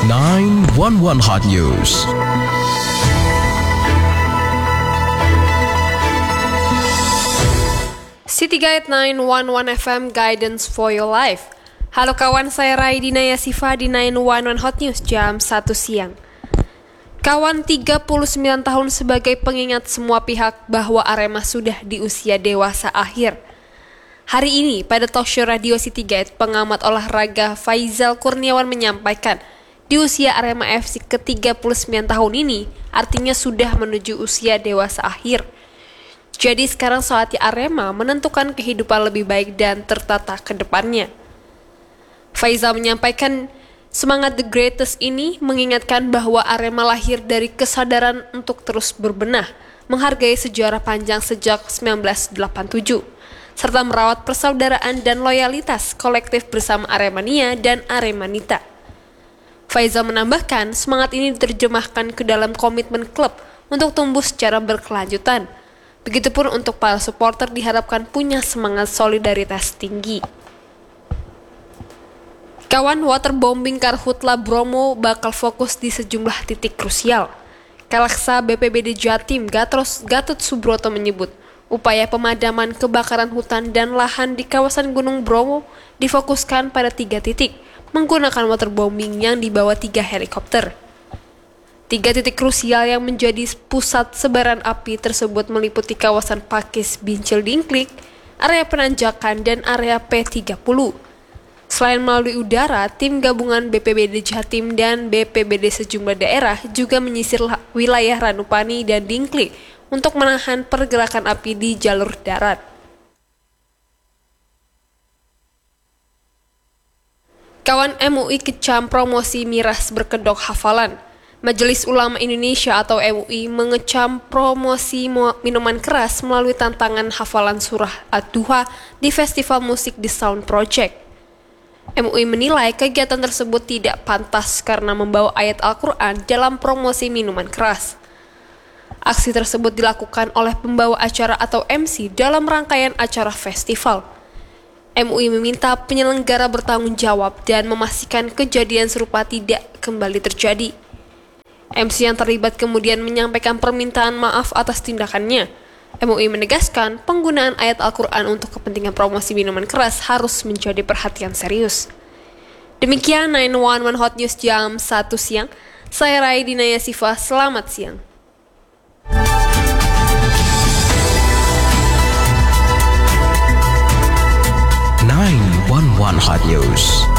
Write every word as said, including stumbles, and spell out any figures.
nine one one Hot News. City Guide nine one one F M Guidance for Your Life. Halo kawan, saya Raidina Yasifa di nine one one Hot News jam satu siang. Kawan, tiga puluh sembilan tahun sebagai pengingat semua pihak bahwa Arema sudah di usia dewasa akhir. Hari ini pada talkshow radio City Guide, pengamat olahraga Faizal Kurniawan menyampaikan di usia Arema F C ke tiga puluh sembilan tahun ini artinya sudah menuju usia dewasa akhir. Jadi sekarang saatnya Arema menentukan kehidupan lebih baik dan tertata ke depannya. Faizal menyampaikan semangat The Greatest ini mengingatkan bahwa Arema lahir dari kesadaran untuk terus berbenah, menghargai sejarah panjang sejak seribu sembilan ratus delapan puluh tujuh, serta merawat persaudaraan dan loyalitas kolektif bersama Aremania dan Aremanita. Faizal menambahkan semangat ini diterjemahkan ke dalam komitmen klub untuk tumbuh secara berkelanjutan. Begitupun untuk para supporter diharapkan punya semangat solidaritas tinggi. Kawan, waterbombing Karhutla Bromo bakal fokus di sejumlah titik krusial. Kalaksa B P B D Jatim Gatros, Gatot Subroto menyebut, upaya pemadaman kebakaran hutan dan lahan di kawasan Gunung Bromo difokuskan pada tiga titik menggunakan waterbombing yang dibawa tiga helikopter. Tiga titik krusial yang menjadi pusat sebaran api tersebut meliputi kawasan Pakis Bincil Dingklik, area penanjakan, dan area P tiga puluh. Selain melalui udara, tim gabungan B P B D Jatim dan B P B D sejumlah daerah juga menyisir wilayah Ranupani dan Dingklik untuk menahan pergerakan api di jalur darat. Kawan, M U I kecam promosi miras berkedok hafalan. Majelis Ulama Indonesia atau M U I mengecam promosi minuman keras melalui tantangan hafalan surah Ad-Duha di Festival Musik The Sound Project. M U I menilai kegiatan tersebut tidak pantas karena membawa ayat Al-Quran dalam promosi minuman keras. Aksi tersebut dilakukan oleh pembawa acara atau M C dalam rangkaian acara festival. M U I meminta penyelenggara bertanggung jawab dan memastikan kejadian serupa tidak kembali terjadi. M C yang terlibat kemudian menyampaikan permintaan maaf atas tindakannya. M U I menegaskan penggunaan ayat Al-Quran untuk kepentingan promosi minuman keras harus menjadi perhatian serius. Demikian nine one one Hot News jam satu siang. Saya Raidina Yasifa, selamat siang. nine one one Hot News.